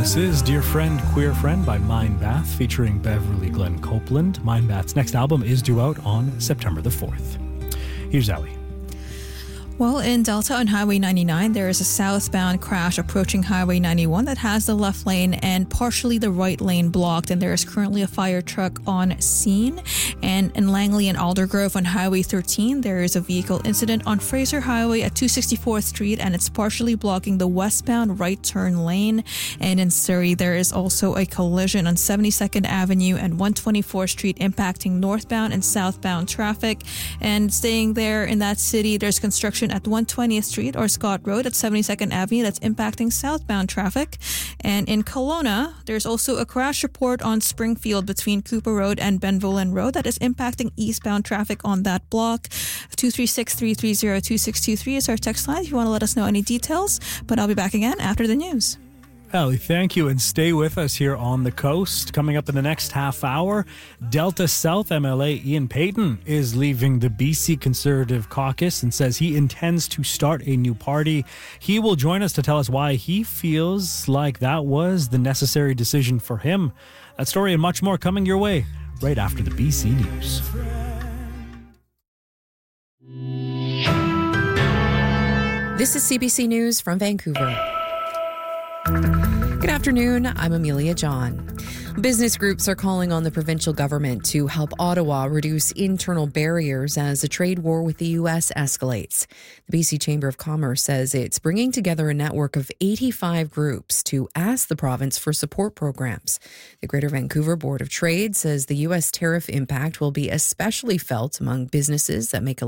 This is Dear Friend, Queer Friend by Mindbath, featuring Beverly Glenn Copeland. Mindbath's next album is due out on September the 4th. Here's Ali. Well, in Delta on Highway 99, there is a southbound crash approaching Highway 91 that has the left lane and partially the right lane blocked, and there is currently a fire truck on scene. And in Langley and Aldergrove on Highway 13, there is a vehicle incident on Fraser Highway at 264th Street, and it's partially blocking the westbound right turn lane. And in Surrey, there is also a collision on 72nd Avenue and 124th Street impacting northbound and southbound traffic. And staying there in that city, there's construction at 120th Street or Scott Road at 72nd Avenue that's impacting southbound traffic. And in Kelowna, there's also a crash report on Springfield between Cooper Road and Benvolen Road that is impacting eastbound traffic on that block. 236-330-2623 is our text line if you want to let us know any details. But I'll be back again after the news. Ali, thank you, and stay with us here on the coast. Coming up in the next half hour, Delta South MLA Ian Payton is leaving the BC Conservative Caucus and says he intends to start a new party. He will join us to tell us why he feels like that was the necessary decision for him. That story and much more coming your way right after the BC News. This is CBC News from Vancouver. Good afternoon, I'm Amelia John. Business groups are calling on the provincial government to help Ottawa reduce internal barriers as the trade war with the U.S. escalates. The BC Chamber of Commerce says it's bringing together a network of 85 groups to ask the province for support programs. The Greater Vancouver Board of Trade says the U.S. tariff impact will be especially felt among businesses that make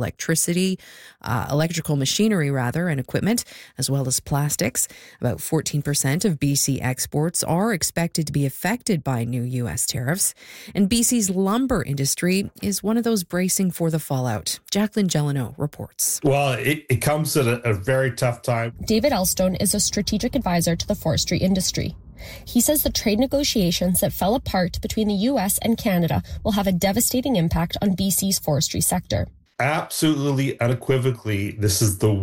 electrical machinery and equipment, as well as plastics. About 14% of BC exports are expected to be affected by new U.S. tariffs. And BC's lumber industry is one of those bracing for the fallout. Jacqueline Gelano reports. Well, it comes at a very tough time. David Elstone is a strategic advisor to the forestry industry. He says the trade negotiations that fell apart between the U.S. and Canada will have a devastating impact on BC's forestry sector. Absolutely, unequivocally, this is the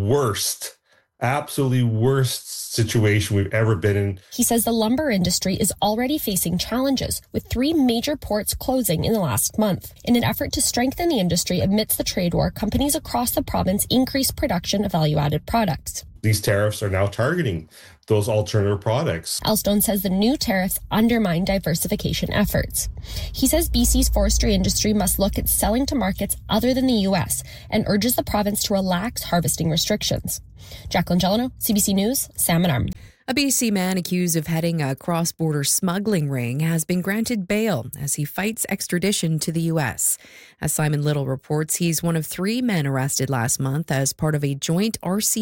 absolutely worst situation we've ever been in. He says the lumber industry is already facing challenges, with 3 major ports closing in the last month. In an effort to strengthen the industry amidst the trade war, companies across the province increased production of value-added products. These tariffs are now targeting those alternative products. Elstone says the new tariffs undermine diversification efforts. He says BC's forestry industry must look at selling to markets other than the U.S. and urges the province to relax harvesting restrictions. Jacqueline Gelano, CBC News, Salmon Arm. A BC man accused of heading a cross-border smuggling ring has been granted bail as he fights extradition to the U.S. As Simon Little reports, he's one of 3 men arrested last month as part of a joint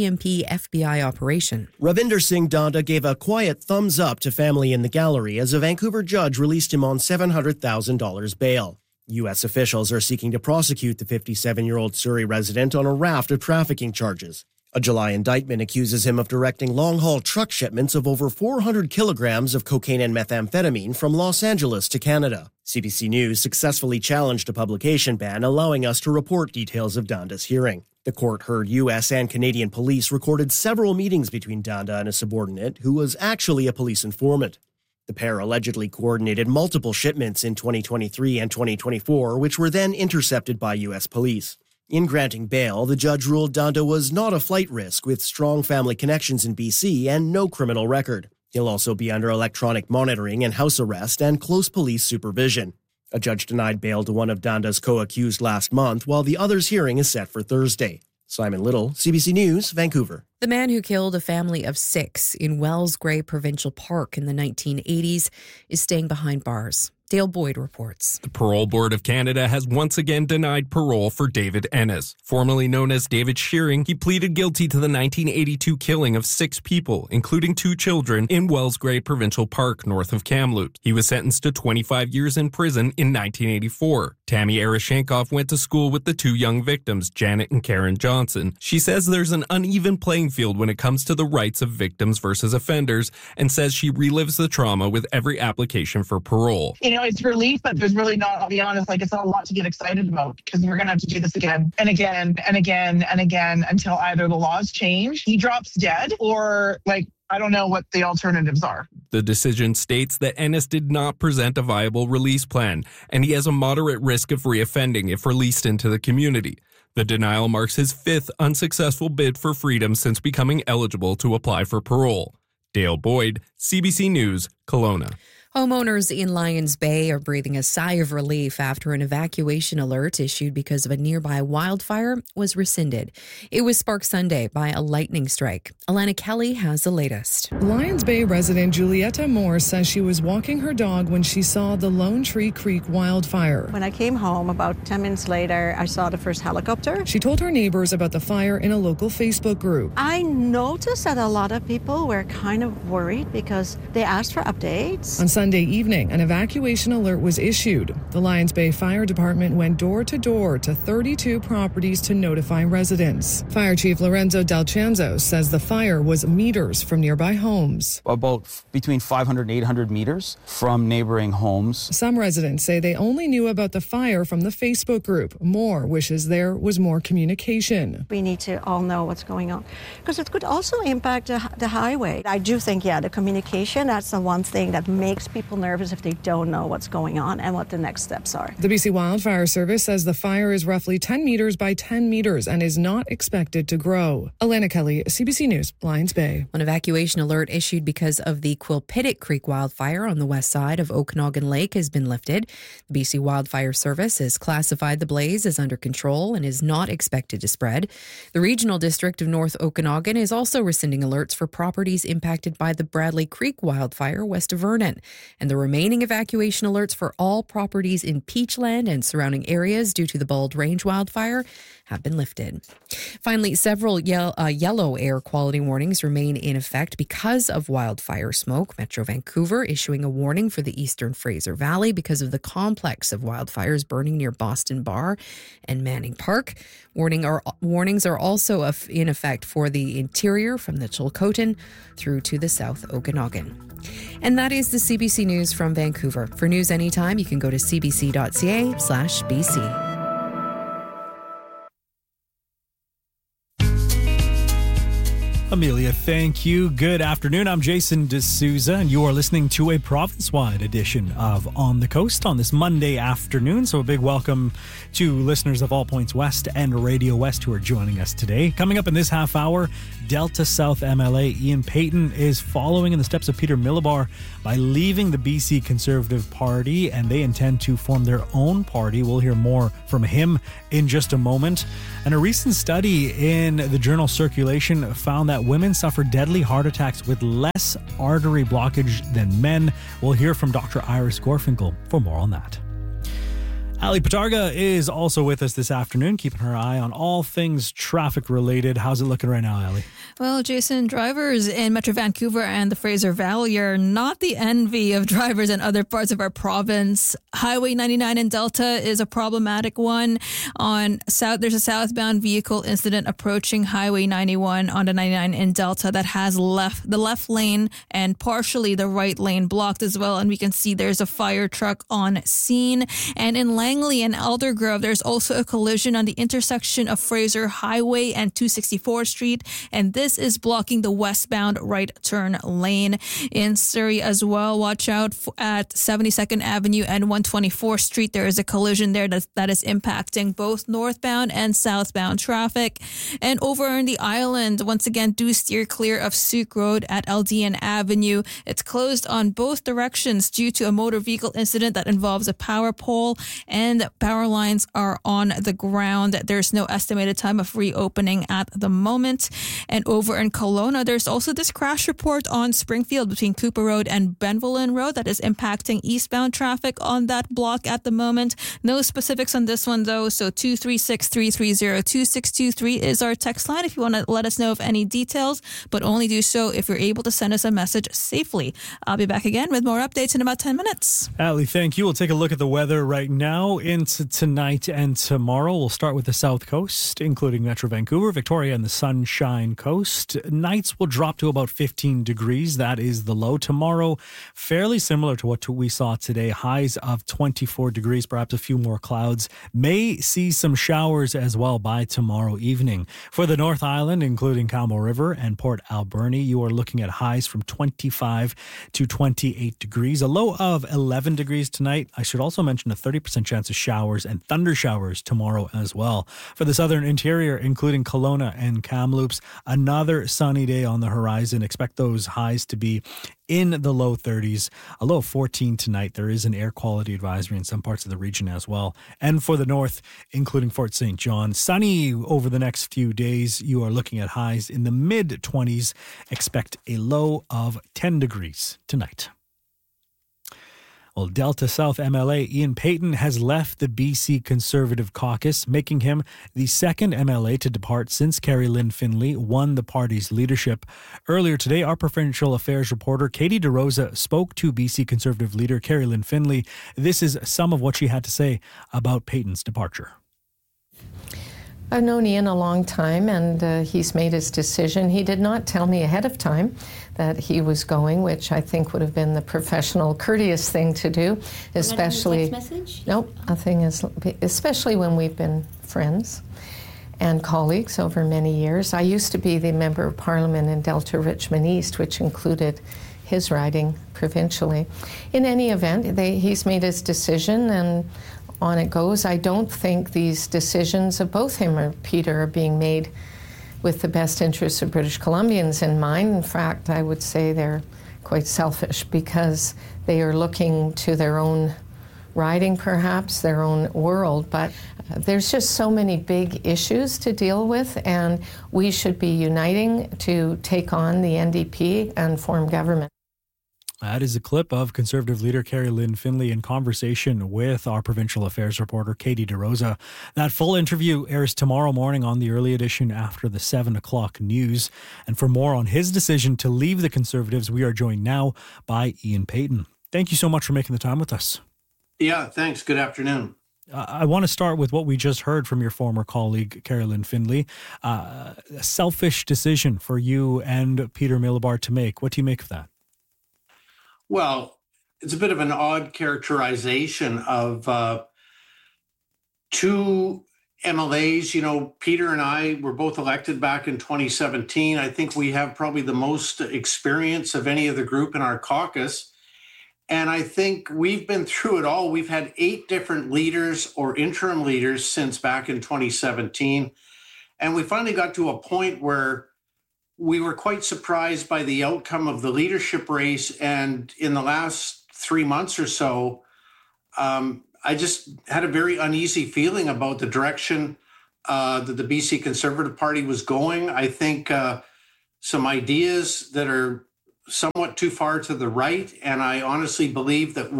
RCMP-FBI operation. Ravinder Singh Danda gave a quiet thumbs up to family in the gallery as a Vancouver judge released him on $700,000 bail. U.S. officials are seeking to prosecute the 57-year-old Surrey resident on a raft of trafficking charges. A July indictment accuses him of directing long-haul truck shipments of over 400 kilograms of cocaine and methamphetamine from Los Angeles to Canada. CBC News successfully challenged a publication ban, allowing us to report details of Danda's hearing. The court heard U.S. and Canadian police recorded several meetings between Danda and a subordinate who was actually a police informant. The pair allegedly coordinated multiple shipments in 2023 and 2024, which were then intercepted by U.S. police. In granting bail, the judge ruled Danda was not a flight risk with strong family connections in BC and no criminal record. He'll also be under electronic monitoring and house arrest and close police supervision. A judge denied bail to one of Danda's co-accused last month, while the other's hearing is set for Thursday. Simon Little, CBC News, Vancouver. The man who killed a family of 6 in Wells Gray Provincial Park in the 1980s is staying behind bars. Dale Boyd reports. The Parole Board of Canada has once again denied parole for David Ennis. Formerly known as David Shearing, he pleaded guilty to the 1982 killing of 6 people, including 2 children, in Wells Gray Provincial Park, north of Kamloops. He was sentenced to 25 years in prison in 1984. Tammy Erashenkov went to school with the 2 young victims, Janet and Karen Johnson. She says there's an uneven playing field when it comes to the rights of victims versus offenders, and says she relives the trauma with every application for parole. It's relief, but there's really not, I'll be honest, it's not a lot to get excited about because we're going to have to do this again and again and again and again until either the laws change, he drops dead, or I don't know what the alternatives are. The decision states that Ennis did not present a viable release plan, and he has a moderate risk of reoffending if released into the community. The denial marks his fifth unsuccessful bid for freedom since becoming eligible to apply for parole. Dale Boyd, CBC News, Kelowna. Homeowners in Lions Bay are breathing a sigh of relief after an evacuation alert issued because of a nearby wildfire was rescinded. It was sparked Sunday by a lightning strike. Alana Kelly has the latest. Lions Bay resident Julietta Moore says she was walking her dog when she saw the Lone Tree Creek wildfire. When I came home, about 10 minutes later, I saw the first helicopter. She told her neighbors about the fire in a local Facebook group. I noticed that a lot of people were kind of worried because they asked for updates. On Sunday evening, an evacuation alert was issued. The Lions Bay Fire Department went door to door to 32 properties to notify residents. Fire Chief Lorenzo Del Chanzo says the fire was meters from nearby homes. About between 500 and 800 meters from neighboring homes. Some residents say they only knew about the fire from the Facebook group. Moore wishes there was more communication. We need to all know what's going on because it could also impact the highway. I do think, the communication, that's the one thing that makes people nervous if they don't know what's going on and what the next steps are. The BC Wildfire Service says the fire is roughly 10 meters by 10 meters and is not expected to grow. Alana Kelly, CBC News, Lions Bay. An evacuation alert issued because of the Quilpiddick Creek wildfire on the west side of Okanagan Lake has been lifted. The BC Wildfire Service has classified the blaze as under control and is not expected to spread. The Regional District of North Okanagan is also rescinding alerts for properties impacted by the Bradley Creek wildfire west of Vernon. And the remaining evacuation alerts for all properties in Peachland and surrounding areas due to the Bald Range wildfire have been lifted. Finally, several yellow air quality warnings remain in effect because of wildfire smoke. Metro Vancouver issuing a warning for the Eastern Fraser Valley because of the complex of wildfires burning near Boston Bar and Manning Park. Warnings are also in effect for the interior from the Chilcotin through to the South Okanagan. And that is the CBC News from Vancouver. For news anytime, you can go to cbc.ca/BC. Amelia, thank you. Good afternoon. I'm Jason D'Souza, and you are listening to a province-wide edition of On the Coast on this Monday afternoon. So a big welcome to listeners of All Points West and Radio West who are joining us today. Coming up in this half hour, Delta South MLA Ian Paton is following in the steps of Peter Millibar by leaving the BC Conservative Party, and they intend to form their own party. We'll hear more from him in just a moment. And a recent study in the journal Circulation found that women suffer deadly heart attacks with less artery blockage than men. We'll hear from Dr. Iris Gorfinkel for more on that. Ali Patarga is also with us this afternoon, keeping her eye on all things traffic related. How's it looking right now, Ali? Well, Jason, drivers in Metro Vancouver and the Fraser Valley are not the envy of drivers in other parts of our province. Highway 99 in Delta is a problematic one. There's a southbound vehicle incident approaching Highway 91 on the 99 in Delta that has the left lane and partially the right lane blocked as well. And we can see there's a fire truck on scene. And in Langley and Aldergrove, there's also a collision on the intersection of Fraser Highway and 264th Street, and this is blocking the westbound right turn lane. In Surrey as well, watch out at 72nd Avenue and 124th Street. There is a collision there that is impacting both northbound and southbound traffic. And over in the island, once again, do steer clear of Sooke Road at Aldean Avenue. It's closed on both directions due to a motor vehicle incident that involves a power pole, and power lines are on the ground. There's no estimated time of reopening at the moment. And over in Kelowna, there's also this crash report on Springfield between Cooper Road and Benvelin Road that is impacting eastbound traffic on that block at the moment. No specifics on this one, though. So 236-330-2623 is our text line if you want to let us know of any details, but only do so if you're able to send us a message safely. I'll be back again with more updates in about 10 minutes. Ali, thank you. We'll take a look at the weather right now. Now into tonight and tomorrow. We'll start with the South Coast, including Metro Vancouver, Victoria, and the Sunshine Coast. Nights will drop to about 15 degrees. That is the low. Tomorrow, fairly similar to what we saw today. Highs of 24 degrees, perhaps a few more clouds. May see some showers as well by tomorrow evening. For the North Island, including Campbell River and Port Alberni, you are looking at highs from 25 to 28 degrees. A low of 11 degrees tonight. I should also mention a 30% chance of showers and thunder showers tomorrow as well. For the southern interior, including Kelowna and Kamloops, another sunny day on the horizon. Expect those highs to be in the low 30s, a low of 14 tonight. There is an air quality advisory in some parts of the region as well. And for the north, including Fort St. John, sunny over the next few days. You are looking at highs in the mid-20s. Expect a low of 10 degrees tonight. Well, Delta South MLA Ian Paton has left the BC Conservative Caucus, making him the second MLA to depart since Carrie Lynn Finley won the party's leadership. Earlier today, our provincial affairs reporter Katie DeRosa spoke to BC Conservative leader Carrie Lynn Finley. This is some of what she had to say about Paton's departure. I've known Ian a long time, and he's made his decision. He did not tell me ahead of time that he was going, which I think would have been the professional, courteous thing to do, especially. Text message? Nope, nothing is, especially when we've been friends and colleagues over many years. I used to be the member of parliament in Delta Richmond East, which included his riding provincially. In any event, he's made his decision, and on it goes. I don't think these decisions of both him or Peter are being made with the best interests of British Columbians in mind. In fact, I would say they're quite selfish because they are looking to their own riding, perhaps, their own world. But there's just so many big issues to deal with, and we should be uniting to take on the NDP and form government. That is a clip of Conservative leader Carrie Lynn Finley in conversation with our provincial affairs reporter Katie DeRosa. That full interview airs tomorrow morning on the early edition after the 7 o'clock news. And for more on his decision to leave the Conservatives, we are joined now by Ian Paton. Thank you so much for making the time with us. Yeah, thanks. Good afternoon. I want to start with what we just heard from your former colleague, Carrie Lynn Finley. A selfish decision for you and Peter Milobar to make. What do you make of that? Well, it's a bit of an odd characterization of two MLAs. You know, Peter and I were both elected back in 2017. I think we have probably the most experience of any other group in our caucus. And I think we've been through it all. We've had 8 different leaders or interim leaders since back in 2017. And we finally got to a point where we were quite surprised by the outcome of the leadership race. And in the last 3 months or so, I just had a very uneasy feeling about the direction that the BC Conservative Party was going. I think some ideas that are somewhat too far to the right. And I honestly believe that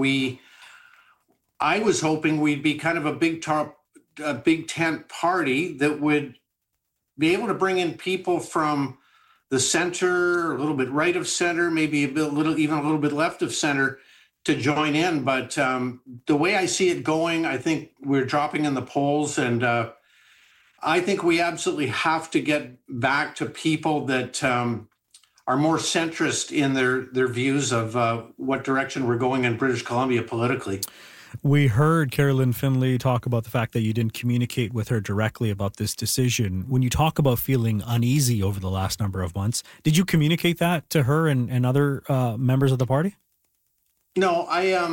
I was hoping we'd be kind of a big tent party that would be able to bring in people from the center, a little bit right of center, maybe even a little bit left of center to join in. But the way I see it going, I think we're dropping in the polls. And I think we absolutely have to get back to people that are more centrist in their views of what direction we're going in British Columbia politically. We heard Carrie Lynn Finley talk about the fact that you didn't communicate with her directly about this decision. When you talk about feeling uneasy over the last number of months, did you communicate that to her and other members of the party? No,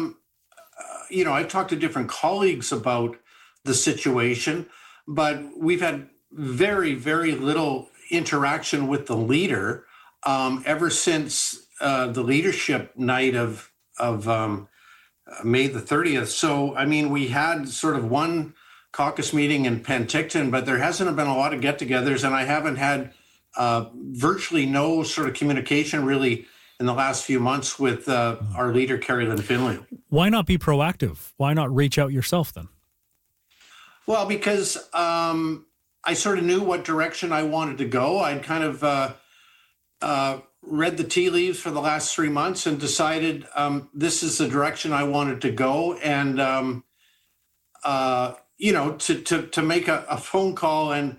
I've talked to different colleagues about the situation, but we've had very, very little interaction with the leader ever since the leadership night of May the 30th. So, I mean, we had sort of one caucus meeting in Penticton, but there hasn't been a lot of get-togethers, and I haven't had virtually no sort of communication really in the last few months with our leader, Carrie Lynn Finley. Why not be proactive? Why not reach out yourself then? Well, because I sort of knew what direction I wanted to go. I'd kind of read the tea leaves for the last 3 months and decided this is the direction I wanted to go. And to make a phone call and,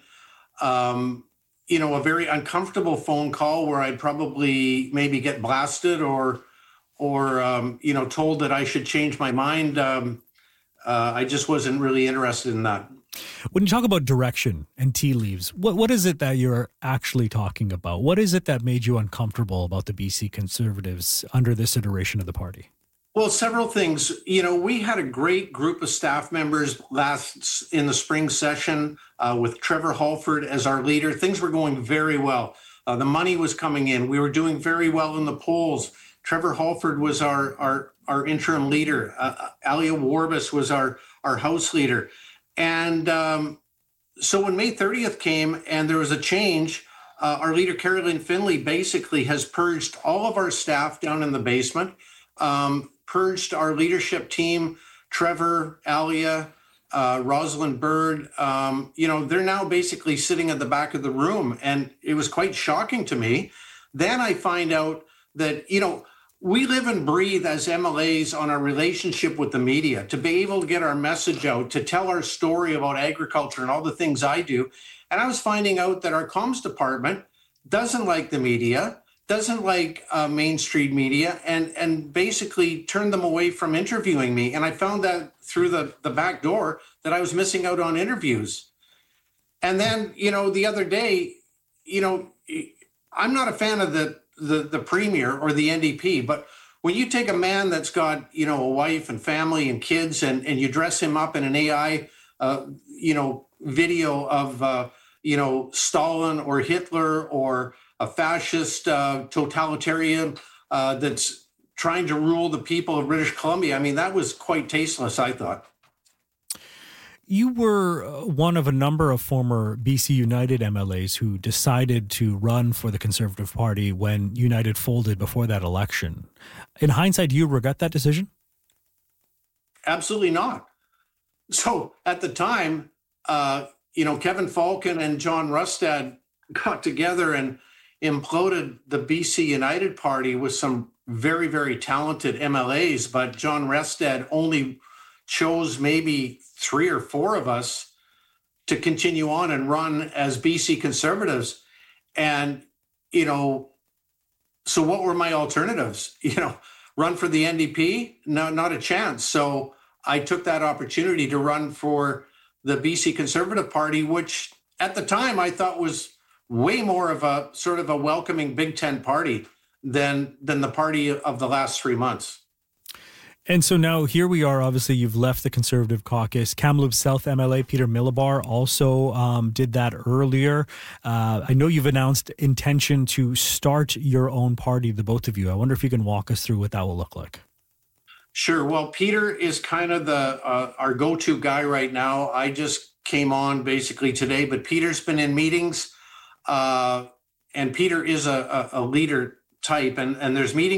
a very uncomfortable phone call where I'd probably maybe get blasted or told that I should change my mind. I just wasn't really interested in that. When you talk about direction and tea leaves, what is it that you're actually talking about? What is it that made you uncomfortable about the BC Conservatives under this iteration of the party? Well, several things. We had a great group of staff members in the spring session with Trevor Halford as our leader. Things were going very well. The money was coming in. We were doing very well in the polls. Trevor Halford was our interim leader. Alia Warbus was our House leader. And so when May 30th came and there was a change, our leader, Carolyn Finley, basically has purged all of our staff down in the basement, purged our leadership team, Trevor, Alia, Rosalind Bird. They're now basically sitting at the back of the room. And it was quite shocking to me. Then I find out that, we live and breathe as MLAs on our relationship with the media, to be able to get our message out, to tell our story about agriculture and all the things I do. And I was finding out that our comms department doesn't like the media, doesn't like mainstream media, and basically turned them away from interviewing me. And I found that through the back door that I was missing out on interviews. And then, the other day, I'm not a fan of the premier or the NDP, but when you take a man that's got, a wife and family and kids and you dress him up in an AI, video of, Stalin or Hitler or a fascist totalitarian that's trying to rule the people of British Columbia, that was quite tasteless, I thought. You were one of a number of former BC United MLAs who decided to run for the Conservative Party when United folded before that election. In hindsight, do you regret that decision? Absolutely not. So at the time, Kevin Falcon and John Rustad got together and imploded the BC United Party with some very, very talented MLAs, but John Rustad only chose maybe 3 or 4 of us to continue on and run as BC Conservatives. And, so what were my alternatives? Run for the NDP? No, not a chance. So I took that opportunity to run for the BC Conservative Party, which at the time I thought was way more of a sort of a welcoming Big Ten party than the party of the last 3 months. And so now here we are. Obviously, you've left the Conservative caucus. Kamloops South MLA Peter Milabar also did that earlier. I know you've announced intention to start your own party, the both of you. I wonder if you can walk us through what that will look like. Sure. Well, Peter is kind of our go-to guy right now. I just came on basically today, but Peter's been in meetings, and Peter is a leader type, and there's meetings